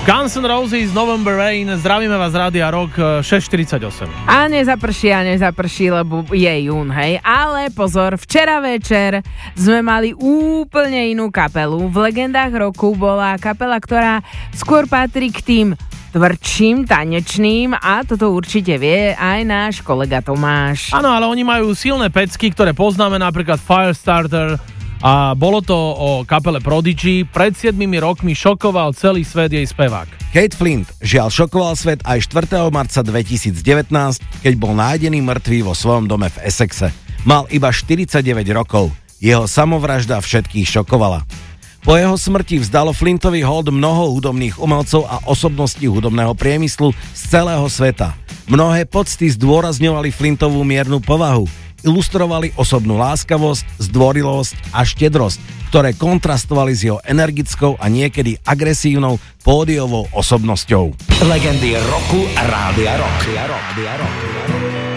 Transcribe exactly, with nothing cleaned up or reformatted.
Guns N' Roses, November Rain, zdravíme vás z Rádia Rock, šesť štyridsaťosem. A nezaprší a nezaprší, lebo je jún, hej. Ale pozor, včera večer sme mali úplne inú kapelu. V legendách roku bola kapela, ktorá skôr patrí k tým tvrdším, tanečným a toto určite vie aj náš kolega Tomáš. Áno, ale oni majú silné pecky, ktoré poznáme, napríklad Firestarter. A bolo to o kapele Prodigy. Pred siedmimi rokmi šokoval celý svet jej spevák. Kate Flint žiaľ šokoval svet aj štvrtého marca dvetisícdevätnásť, keď bol nájdený mŕtvý vo svojom dome v Essexe. Mal iba štyridsaťdeväť rokov. Jeho samovražda všetkých šokovala. Po jeho smrti vzdalo Flintovi hold mnoho hudobných umelcov a osobností hudobného priemyslu z celého sveta. Mnohé pocty zdôrazňovali Flintovú miernu povahu. Ilustrovali osobnú láskavosť, zdvorilosť a štedrosť, ktoré kontrastovali s jeho energickou a niekedy agresívnou pódiovou osobnosťou. Legendy roku Rádia Rock.